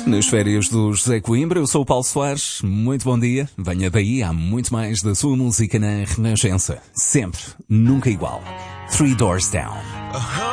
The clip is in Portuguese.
Nas férias do José Coimbra, eu sou o Paulo Soares. Muito bom dia. Venha daí, há muito mais da sua música na Renascença. Sempre, nunca igual. Three Doors Down.